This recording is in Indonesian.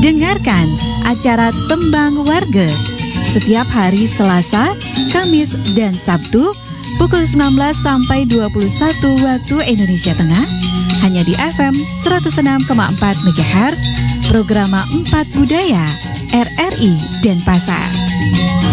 Dengarkan acara Tembang Warga setiap hari Selasa, Kamis, dan Sabtu pukul 19 sampai 21 waktu Indonesia Tengah hanya di FM 106,4 MHz, Programa 4 Budaya RRI Denpasar.